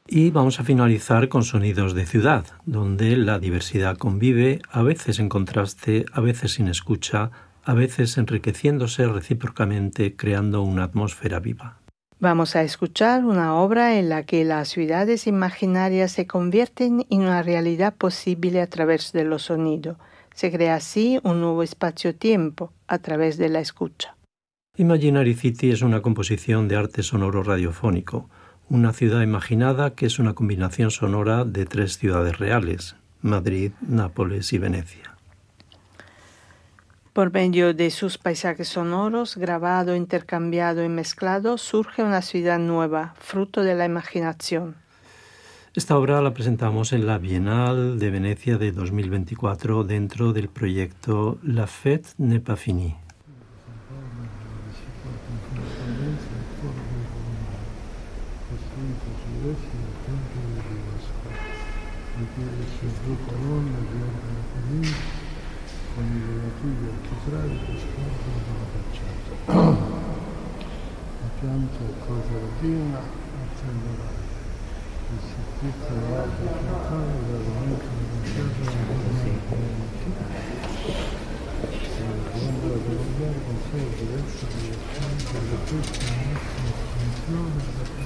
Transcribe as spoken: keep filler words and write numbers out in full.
Y vamos a finalizar con sonidos de ciudad, donde la diversidad convive, a veces en contraste, a veces sin escucha, a veces enriqueciéndose recíprocamente, creando una atmósfera viva. Vamos a escuchar una obra en la que las ciudades imaginarias se convierten en una realidad posible a través de los sonidos. Se crea así un nuevo espacio-tiempo a través de la escucha. Imaginary City es una composición de arte sonoro radiofónico, una ciudad imaginada que es una combinación sonora de tres ciudades reales, Madrid, Nápoles y Venecia. Por medio de sus paisajes sonoros, grabado, intercambiado y mezclado, surge una ciudad nueva, fruto de la imaginación. Esta obra la presentamos en la Bienal de Venecia de dos mil veinticuatro dentro del proyecto La Fête n'est pas finie. Con i relativi architravi che scorrono dalla facciata. La pianta è cosa latina, attende l'aria. Il soffitto è l'alto centrale dell'aumento dell'interno la banda da allungare conserva diversa direzione delle queste massima espansione